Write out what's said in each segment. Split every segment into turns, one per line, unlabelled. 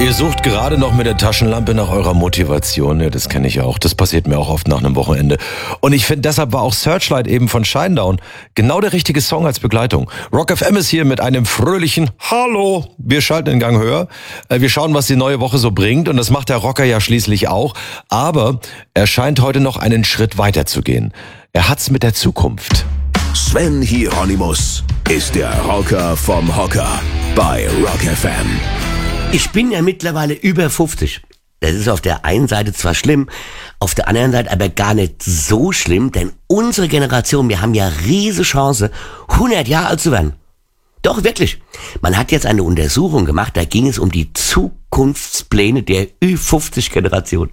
Ihr sucht gerade noch mit der Taschenlampe nach eurer Motivation. Ja, das kenne ich auch. Das passiert mir auch oft nach einem Wochenende. Und ich finde, deshalb war auch Searchlight eben von Shinedown genau der richtige Song als Begleitung. Rock FM ist hier mit einem fröhlichen Hallo. Wir schalten den Gang höher. Wir schauen, was die neue Woche so bringt. Und das macht der Rocker ja schließlich auch. Aber er scheint heute noch einen Schritt weiter zu gehen. Er hat's mit der Zukunft.
Sven Hieronymus ist der Rocker vom Hocker bei Rock FM.
Ich bin ja mittlerweile über 50. Das ist auf der einen Seite zwar schlimm, auf der anderen Seite aber gar nicht so schlimm, denn unsere Generation, wir haben ja riesige Chance, 100 Jahre alt zu werden. Doch, wirklich. Man hat jetzt eine Untersuchung gemacht, da ging es um die Zukunftspläne der Ü50-Generation.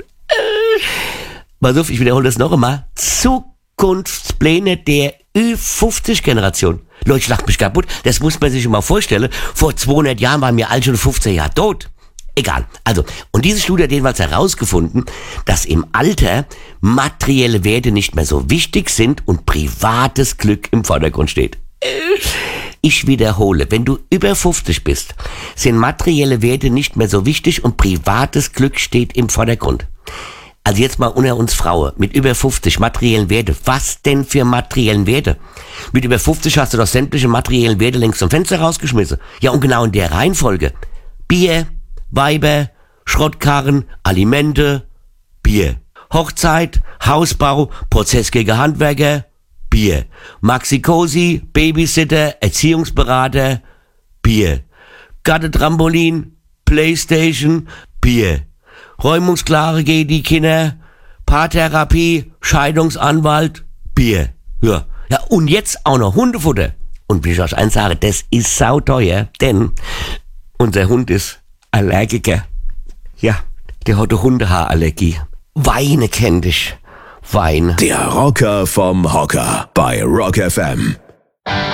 Pass auf, ich wiederhole das noch einmal. Zukunftspläne der Ü50-Generation. Leute, schlacht mich kaputt. Das muss man sich mal vorstellen. Vor 200 Jahren waren wir alle schon 15 Jahre tot. Egal. Also, und diese Studie hat jedenfalls herausgefunden, dass im Alter materielle Werte nicht mehr so wichtig sind und privates Glück im Vordergrund steht. Ich wiederhole, wenn du über 50 bist, sind materielle Werte nicht mehr so wichtig und privates Glück steht im Vordergrund. Also jetzt mal unter uns Frauen, mit über 50 materiellen Werte. Was denn für materiellen Werte? Mit über 50 hast du doch sämtliche materiellen Werte längst zum Fenster rausgeschmissen. Ja, und genau in der Reihenfolge. Bier, Weiber, Schrottkarren, Alimente, Bier. Hochzeit, Hausbau, Prozess gegen Handwerker, Bier. Maxi-Cosi, Babysitter, Erziehungsberater, Bier. Gartentrampolin, Playstation, Bier. Räumungsklare gegen die Kinder, Paartherapie, Scheidungsanwalt, Bier. Ja, und jetzt auch noch Hundefutter. Und wie ich euch eins sage, das ist sauteuer, denn unser Hund ist Allergiker. Ja, der hat eine Hundehaarallergie. Weine kennt dich. Weine.
Der Rocker vom Hocker bei Rock FM.